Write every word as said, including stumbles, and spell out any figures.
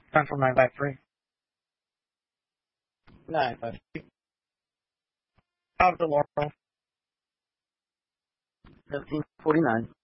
Central nine five three. nine five three. Out of the Laurel. thirteen forty-nine.